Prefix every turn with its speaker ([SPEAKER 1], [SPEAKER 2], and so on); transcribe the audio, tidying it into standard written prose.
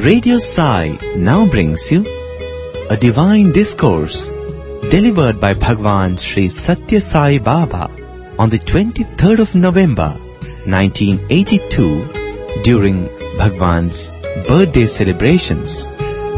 [SPEAKER 1] Radio Sai now brings you a divine discourse delivered by Bhagwan Sri Satya Sai Baba on the 23rd of November 1982 during Bhagwan's birthday celebrations.